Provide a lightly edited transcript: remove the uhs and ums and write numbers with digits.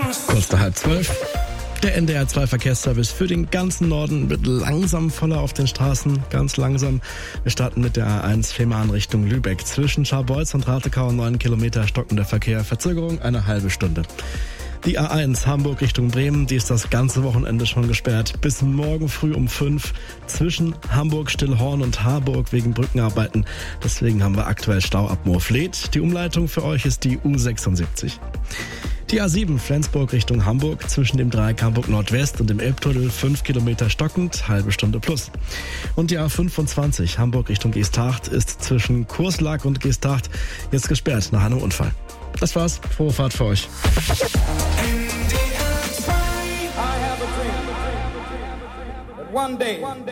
Kurz nach 11:30. Der NDR 2 Verkehrsservice für den ganzen Norden wird langsam voller auf den Straßen, ganz langsam. Wir starten mit der A1 Fehmarn Richtung Lübeck. Zwischen Scharbeutz und Ratekau 9 Kilometer stockender Verkehr, Verzögerung eine halbe Stunde. Die A1 Hamburg Richtung Bremen, die ist das ganze Wochenende schon gesperrt. Bis morgen früh um 5 zwischen Hamburg, Stillhorn und Harburg wegen Brückenarbeiten. Deswegen haben wir aktuell Stau ab Moorfleet. Die Umleitung für euch ist die U76. Die A7 Flensburg Richtung Hamburg zwischen dem Dreieck Hamburg Nordwest und dem Elbtunnel 5 Kilometer stockend, halbe Stunde plus. Und die A25 Hamburg Richtung Geesthacht ist zwischen Kurslack und Geesthacht jetzt gesperrt nach einem Unfall. Das war's. Frohe Fahrt für euch. One day